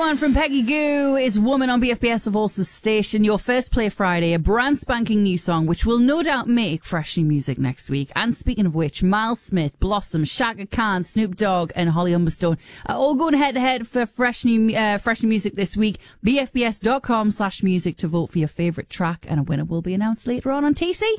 one from Peggy Goo is Woman on BFBS The Voices station. Your first play Friday, a brand spanking new song which will no doubt make fresh new music next week. And speaking of which, Miles Smith, Blossom, Shaka Khan, Snoop Dogg and Holly Humberstone are all going head to head for fresh new music this week. BFBS.com/music to vote for your favourite track, and a winner will be announced later on TC.